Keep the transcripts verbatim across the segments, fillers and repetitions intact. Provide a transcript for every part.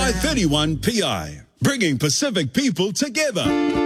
five thirty-one P I, bringing Pacific people together.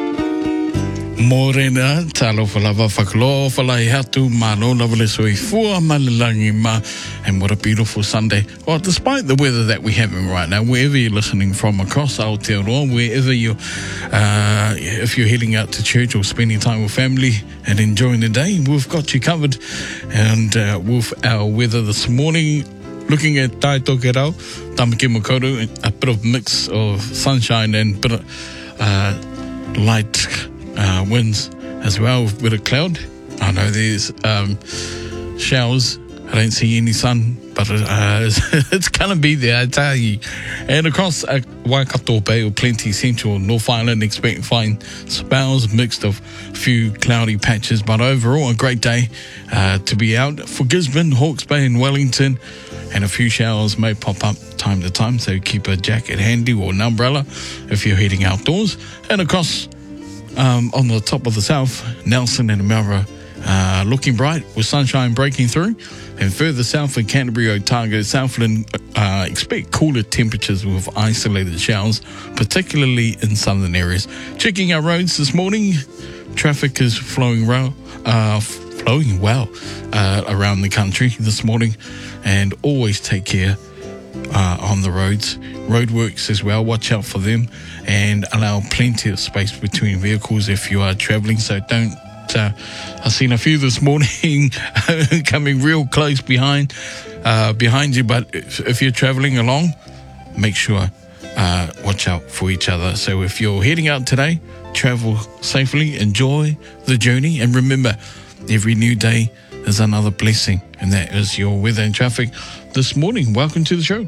Morena, talo falava whakalo, falai hatu, malo lavale soi fua, malilangi ma, and what a beautiful Sunday. Well, despite the weather that we're having right now, wherever you're listening from across Aotearoa, wherever you're, uh, if you're heading out to church or spending time with family and enjoying the day, we've got you covered. And uh, with our weather this morning, looking at Tai Toke Rau, Tamaki Makoto, a bit of mix of sunshine and bit of uh, light Uh, winds as well, with a cloud. I know there's um, showers. I don't see any sun, but uh, it's, it's going to be there, I tell you. And across uh, Waikato Bay or plenty central North Island, expect fine spells mixed of a few cloudy patches, but overall a great day uh, to be out. For Gisborne, Hawke's Bay and Wellington, and a few showers may pop up time to time, so keep a jacket handy or an umbrella if you're heading outdoors. And across Um, on the top of the south, Nelson and Marlborough uh, looking bright with sunshine breaking through. And further south in Canterbury, Otago, Southland, uh, expect cooler temperatures with isolated showers, particularly in southern areas. Checking our roads this morning, traffic is flowing well, uh, flowing well uh, around the country this morning, and always take care Uh, on the roads. Roadworks as well, watch out for them and allow plenty of space between vehicles if you are travelling, so don't uh, I've seen a few this morning coming real close behind uh, behind you, but if, if you're travelling along, make sure uh, watch out for each other. So if you're heading out today, travel safely, enjoy the journey, and remember, every new day is another blessing. And that is your weather and traffic this morning. Welcome to the show.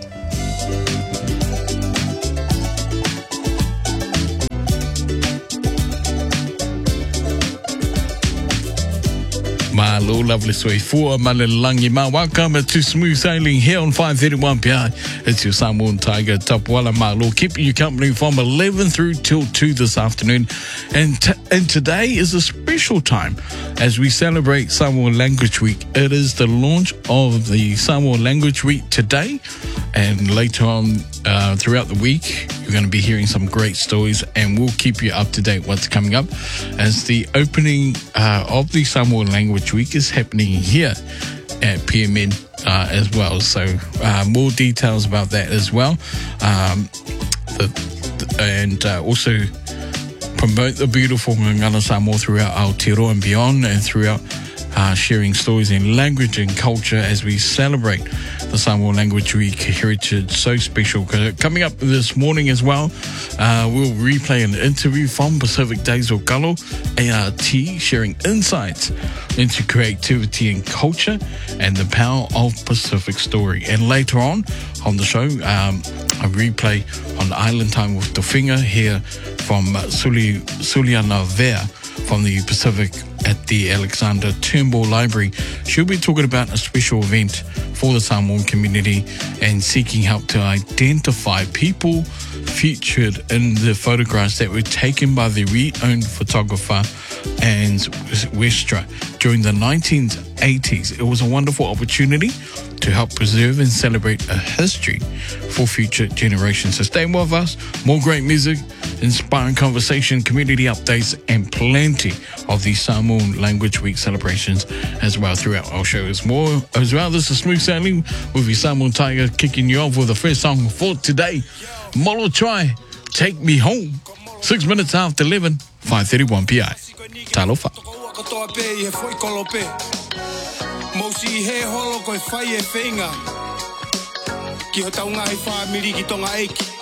Malo, lovely sweet four, Malilangi ma. Welcome to Smooth Sailing here on five thirty-one P I. It's your Samoan Tiger, Tapwala Malo, keeping you company from eleven through till two this afternoon. And t- and today is a special time as we celebrate Samoan Language Week. It is the launch of the Samoan Language Week today, and later on uh, throughout the week, you're going to be hearing some great stories, and we'll keep you up to date what's coming up as the opening uh, of the Samoan Language Week is happening here at P M N uh, as well. So uh, more details about that as well, um, the, the, and uh, also promote the beautiful Ngana Samoa throughout Aotearoa and beyond, and throughout uh, sharing stories in language and culture as we celebrate the Samoa Language Week heritage. So special. Coming up this morning as well, uh, we'll replay an interview from Pacific Days of Kalo, A R T, sharing insights into creativity and culture and the power of Pacific story. And later on on the show, um, a replay on Island Time with Tofinga here from uh, Suli, Suliana Vea from the Pacific at the Alexander Turnbull Library. She'll be talking about a special event for the Samoan community and seeking help to identify people featured in the photographs that were taken by the renowned photographer Anne Westra during the nineteen eighties. It was a wonderful opportunity to help preserve and celebrate a history for future generations. So stay with us. More great music, inspiring conversation, community updates, and plenty of the Samoan Language Week celebrations as well throughout our show. As more as well, this is Smooth Sailing with your Samoan Tiger, kicking you off with the first song for today, Molo Try, Take Me Home. Six minutes after eleven, five thirty-one P I. Talofa. Mausi he holo koe whai e whenga. Ki ho taunga he wha miri ki tonga eiki.